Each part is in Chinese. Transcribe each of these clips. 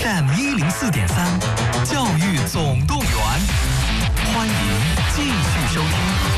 FM104.3，教育总动员，欢迎继续收听。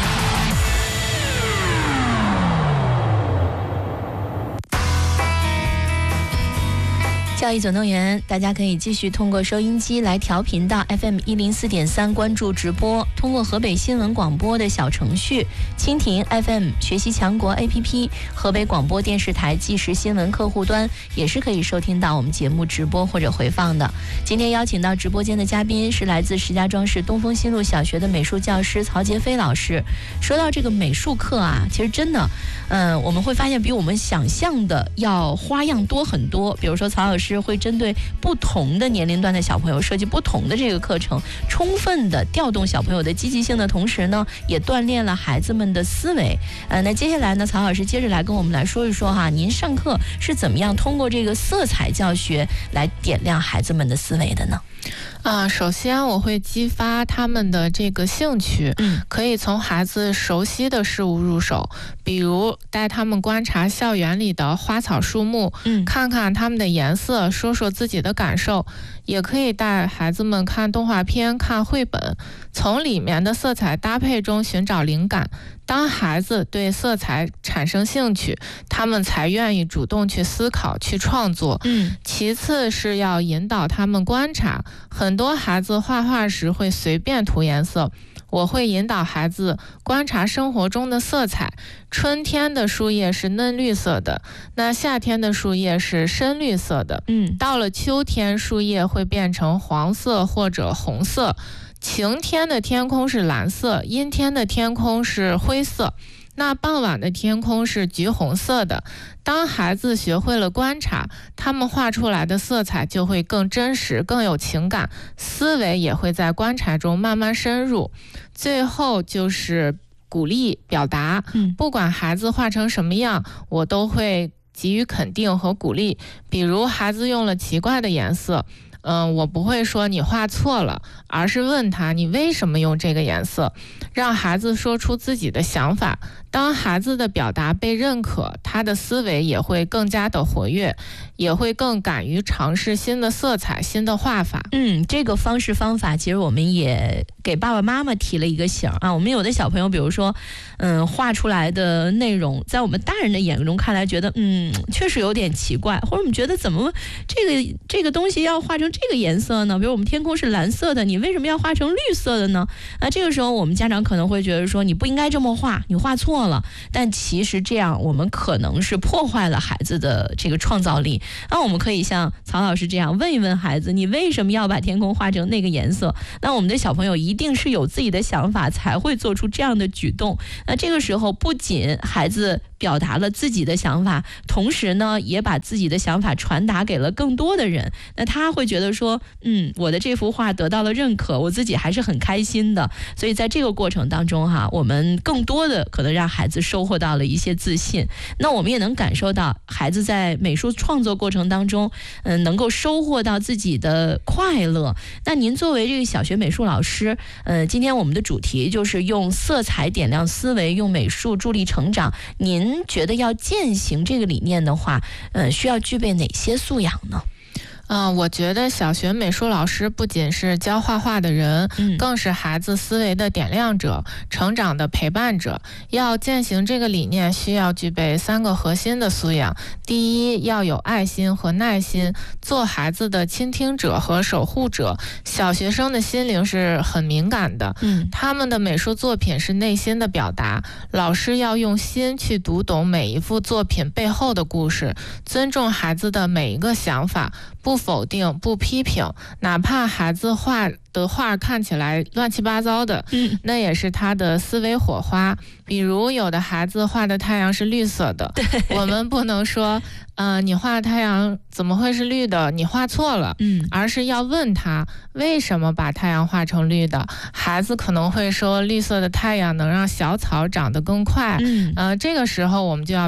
教育总动员，大家可以继续通过收音机来调频到 FM104.3 关注直播，通过河北新闻广播的小程序、蜻蜓 FM、学习强国 APP、河北广播电视台即时新闻客户端，也是可以收听到我们节目直播或者回放的。今天邀请到直播间的嘉宾是来自石家庄市东风西路小学的美术教师曹杰飞老师。说到这个美术课啊，其实真的，我们会发现比我们想象的要花样多很多。比如说曹老师会针对不同的年龄段的小朋友设计不同的这个课程，充分的调动小朋友的积极性的同时呢，也锻炼了孩子们的思维。那接下来呢，曹老师接着来跟我们来说一说哈，您上课是怎么样通过这个色彩教学来点亮孩子们的思维的呢？ 首先我会激发他们的这个兴趣，可以从孩子熟悉的事物入手，比如带他们观察校园里的花草树木，看看他们的颜色，说说自己的感受。也可以带孩子们看动画片、看绘本，从里面的色彩搭配中寻找灵感。当孩子对色彩产生兴趣，他们才愿意主动去思考、去创作。其次是要引导他们观察，很多孩子画画时会随便涂颜色，我会引导孩子观察生活中的色彩。春天的树叶是嫩绿色的，那夏天的树叶是深绿色的。到了秋天，树叶会变成黄色或者红色。晴天的天空是蓝色，阴天的天空是灰色，那傍晚的天空是橘红色的。当孩子学会了观察，他们画出来的色彩就会更真实、更有情感，思维也会在观察中慢慢深入。最后就是鼓励表达，不管孩子画成什么样，我都会给予肯定和鼓励。比如孩子用了奇怪的颜色，我不会说你画错了，而是问他你为什么用这个颜色，让孩子说出自己的想法。当孩子的表达被认可，他的思维也会更加的活跃，也会更敢于尝试新的色彩、新的画法。 这个方法其实我们也给爸爸妈妈提了一个醒啊。我们有的小朋友，比如说，画出来的内容，在我们大人的眼中看来，觉得确实有点奇怪，或者我们觉得怎么这个东西要画成这个颜色呢？比如我们天空是蓝色的，你为什么要画成绿色的呢？这个时候我们家长可能会觉得说，你不应该这么画，你画错了。但其实这样我们可能是破坏了孩子的这个创造力。那我们可以像曹老师这样问一问孩子，你为什么要把天空画成那个颜色？那我们的小朋友一定是有自己的想法，才会做出这样的举动。那这个时候不仅孩子表达了自己的想法，同时呢也把自己的想法传达给了更多的人。那他会觉得说，我的这幅画得到了认可，我自己还是很开心的。所以在这个过程当中我们更多的可能让孩子收获到了一些自信。那我们也能感受到孩子在美术创作过程当中，能够收获到自己的快乐。那您作为这个小学美术老师，今天我们的主题就是用色彩点亮思维，用美术助力成长。您觉得要践行这个理念的话，需要具备哪些素养呢？ 我觉得小学美术老师不仅是教画画的人，更是孩子思维的点亮者，成长的陪伴者。要践行这个理念，需要具备3个核心的素养。第一，要有爱心和耐心，做孩子的倾听者和守护者。小学生的心灵是很敏感的，他们的美术作品是内心的表达，老师要用心去读懂每一幅作品背后的故事，尊重孩子的每一个想法，不否定，不批评，哪怕孩子画的画看起来乱七八糟的，那也是他的思维火花。比如有的孩子画的太阳是绿色的，我们不能说你画太阳怎么会是绿的，你画错了，而是要问他为什么把太阳画成绿的。孩子可能会说绿色的太阳能让小草长得更快，这个时候我们就要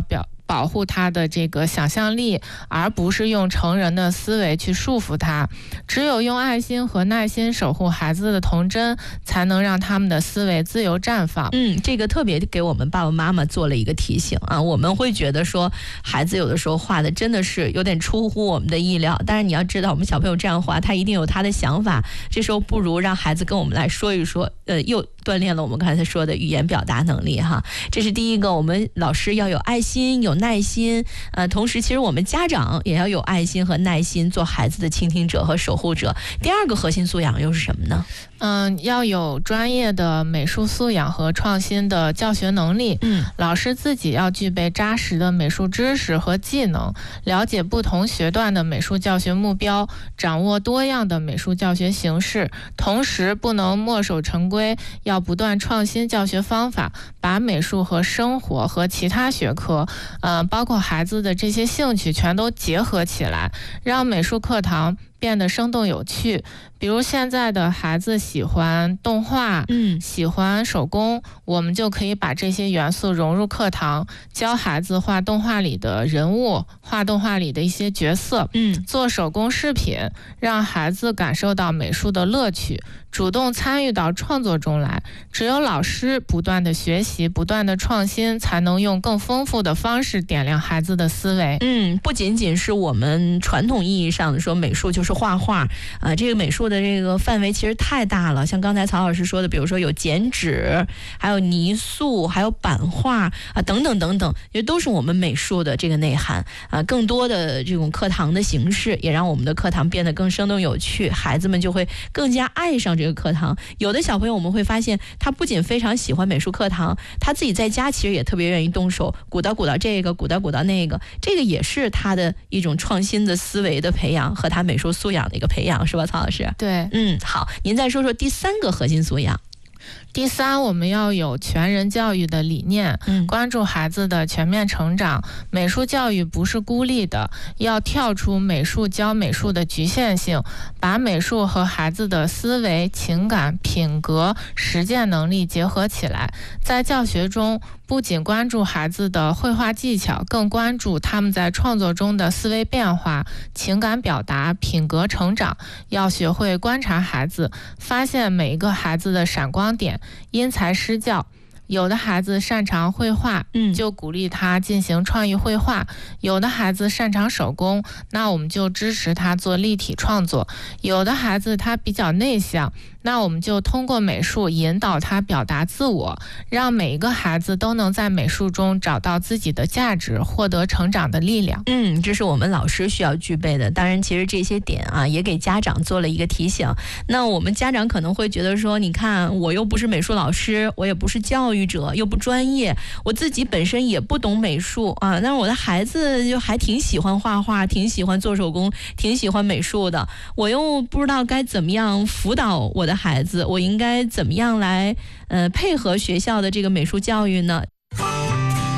保护他的这个想象力，而不是用成人的思维去束缚他。只有用爱心和耐心守护孩子的童真，才能让他们的思维自由绽放。 这个特别给我们爸爸妈妈做了一个提醒啊。我们会觉得说孩子有的时候画的真的是有点出乎我们的意料，但是你要知道我们小朋友这样画，他一定有他的想法，这时候不如让孩子跟我们来说一说，又锻炼了我们刚才说的语言表达能力哈。这是第一个，我们老师要有爱心有耐心，同时其实我们家长也要有爱心和耐心，做孩子的倾听者和守护者。第二个核心素养又是什么呢？ 要有专业的美术素养和创新的教学能力。老师自己要具备扎实的美术知识和技能，了解不同学段的美术教学目标，掌握多样的美术教学形式，同时不能墨守成规，要不断创新教学方法，把美术和生活和其他学科，包括孩子的这些兴趣全都结合起来，让美术课堂变得生动有趣。比如现在的孩子喜欢动画，喜欢手工，我们就可以把这些元素融入课堂，教孩子画动画里的人物，画动画里的一些角色，做手工饰品，让孩子感受到美术的乐趣，主动参与到创作中来。只有老师不断的学习，不断的创新，才能用更丰富的方式点亮孩子的思维。 不仅仅是我们传统意义上的说美术就是画画，这个美术的这个范围其实太大了。像刚才曹老师说的，比如说有剪纸，还有泥塑，还有版画等等等等，也都是我们美术的这个内涵更多的这种课堂的形式，也让我们的课堂变得更生动有趣，孩子们就会更加爱上这个课堂。有的小朋友我们会发现，他不仅非常喜欢美术课堂，他自己在家其实也特别愿意动手，鼓捣鼓捣这个，鼓捣鼓捣那个，这个也是他的一种创新的思维的培养和他美术素养的一个培养，是吧，曹老师？ 对， 好，您再说说第三个核心素养。 第三，我们要有全人教育的理念，关注孩子的全面成长。美术教育不是孤立的，要跳出美术教美术的局限性，把美术和孩子的思维、情感、品格、实践能力结合起来。在教学中，不仅关注孩子的绘画技巧，更关注他们在创作中的思维变化、情感表达、品格成长。要学会观察孩子，发现每一个孩子的闪光点，因材施教。有的孩子擅长绘画，就鼓励他进行创意绘画；有的孩子擅长手工，那我们就支持他做立体创作；有的孩子他比较内向，那我们就通过美术引导他表达自我，让每一个孩子都能在美术中找到自己的价值，获得成长的力量。 这是我们老师需要具备的。当然其实这些点也给家长做了一个提醒。那我们家长可能会觉得说，你看我又不是美术老师，我也不是教育者，又不专业，我自己本身也不懂美术但是我的孩子就还挺喜欢画画，挺喜欢做手工，挺喜欢美术的，我又不知道该怎么样辅导我的孩子，我应该怎么样来配合学校的这个美术教育呢？